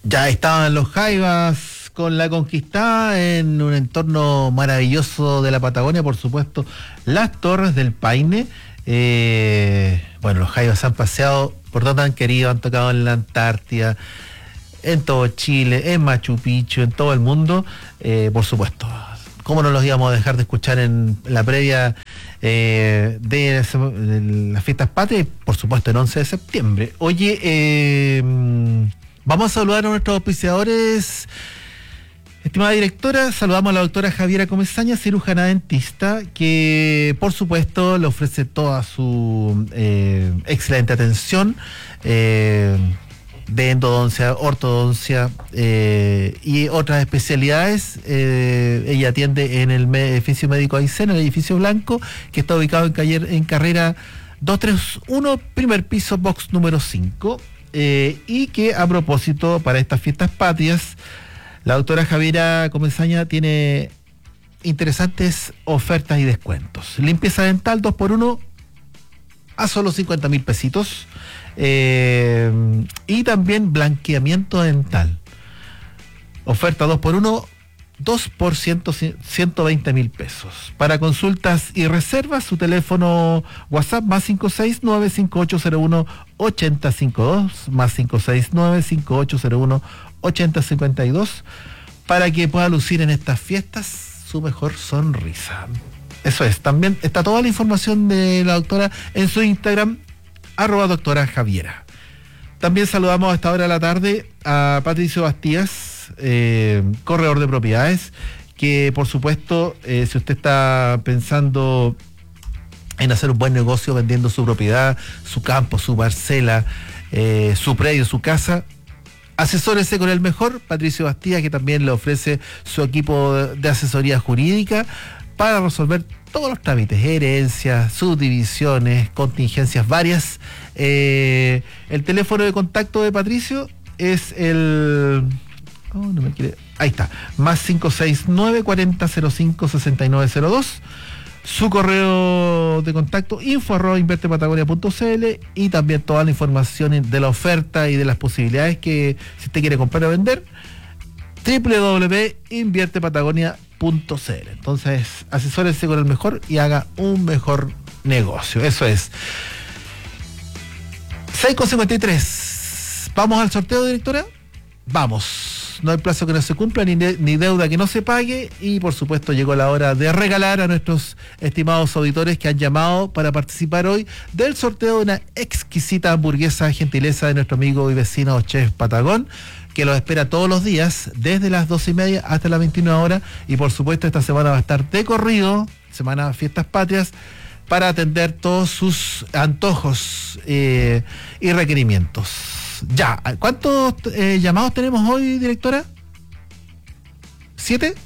Ya estaban los Jaivas con la conquistada en un entorno maravilloso de la Patagonia, por supuesto, las Torres del Paine. Bueno, los Jaivas han paseado por todo tan querido, han tocado en la Antártida, en todo Chile, en Machu Picchu, en todo el mundo, por supuesto. ¿Cómo no los íbamos a dejar de escuchar en la previa de las fiestas patrias? Por supuesto, el 11 de septiembre. Oye, vamos a saludar a nuestros auspiciadores. Estimada directora, saludamos a la doctora Javiera Comesaña, cirujana dentista, que por supuesto le ofrece toda su excelente atención de endodoncia, ortodoncia y otras especialidades. Ella atiende en el edificio médico Aysén, en el edificio blanco, que está ubicado en carrera 231, primer piso, box número 5, y que a propósito, para estas fiestas patrias, la doctora Javiera Comesaña tiene interesantes ofertas y descuentos. Limpieza dental 2x1 a solo 50.000 pesitos. Y también blanqueamiento dental. Oferta 2x1, 2 por 120.000 pesos. Para consultas y reservas, su teléfono WhatsApp +569 5801 8052, +569 5801 8052, para que pueda lucir en estas fiestas su mejor sonrisa. Eso es. También está toda la información de la doctora en su Instagram, @doctora Javiera. También saludamos a esta hora de la tarde a Patricio Bastías, corredor de propiedades, que por supuesto, si usted está pensando en hacer un buen negocio vendiendo su propiedad, su campo, su parcela, su predio, su casa, asesórese con el mejor, Patricio Bastías, que también le ofrece su equipo de asesoría jurídica para resolver todos los trámites, herencias, subdivisiones, contingencias varias. El teléfono de contacto de Patricio es el... Oh, no me quiere... Ahí está, +569 4005 6902. Su correo de contacto info@invertepatagonia.cl, y también toda la información de la oferta y de las posibilidades que, si usted quiere comprar o vender, www.invertepatagonia.cl. Entonces, asesórese con el mejor y haga un mejor negocio. Eso es. 6:53. ¿Vamos al sorteo, directora? Vamos. No hay plazo que no se cumpla, ni deuda que no se pague, y por supuesto llegó la hora de regalar a nuestros estimados auditores que han llamado para participar hoy del sorteo de una exquisita hamburguesa gentileza de nuestro amigo y vecino Chef Patagón, que los espera todos los días, desde las 12:30 hasta las 21 horas, y por supuesto esta semana va a estar de corrido, semana Fiestas Patrias, para atender todos sus antojos y requerimientos. Ya, ¿cuántos llamados tenemos hoy, directora? ¿7?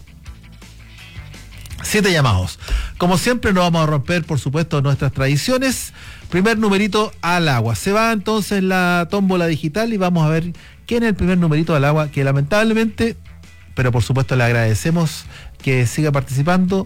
7 llamados. Como siempre, no vamos a romper, por supuesto, nuestras tradiciones. Primer numerito al agua. Se va entonces la tómbola digital y vamos a ver quién es el primer numerito al agua, que lamentablemente, pero por supuesto le agradecemos que siga participando.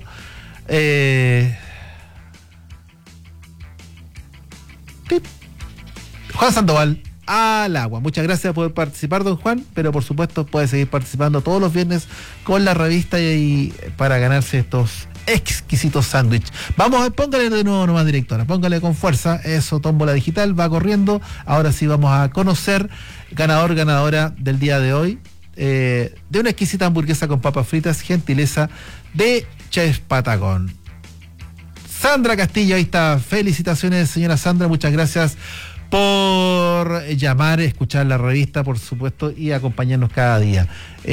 Juan Sandoval al agua. Muchas gracias por participar, don Juan, pero por supuesto puede seguir participando todos los viernes con la revista y para ganarse estos exquisitos sándwiches. Vamos, póngale de nuevo nomás, directora, póngale con fuerza, eso, tómbola digital, va corriendo. Ahora sí vamos a conocer ganadora del día de hoy, de una exquisita hamburguesa con papas fritas, gentileza de Chef Patagón. Sandra Castillo, ahí está. Felicitaciones, señora Sandra, muchas gracias por llamar, escuchar la revista, por supuesto, y acompañarnos cada día.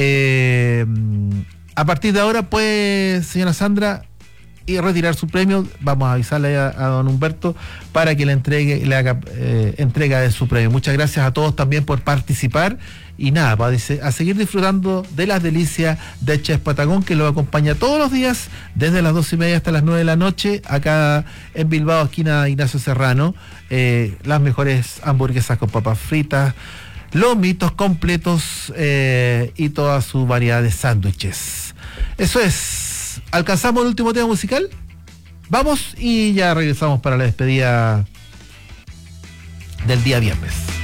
A partir de ahora, pues, señora Sandra, y retirar su premio, vamos a avisarle a don Humberto para que le haga entrega de su premio. Muchas gracias a todos también por participar, y nada, a seguir disfrutando de las delicias de Chef Patagón, que lo acompaña todos los días desde las 12:30 hasta las 9 de la noche, acá en Bilbao, esquina Ignacio Serrano. Las mejores hamburguesas con papas fritas, lomitos completos y toda su variedad de sándwiches. Eso es. ¿Alcanzamos el último tema musical? Vamos y ya regresamos para la despedida del día viernes.